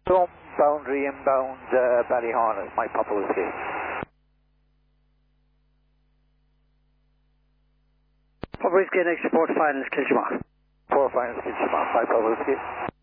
From boundary inbound Ballyhorn, my Papa Whiskey. Papa Whiskey next report finals Kilchmark. 4 finals Kilchmark, my Papa Whiskey.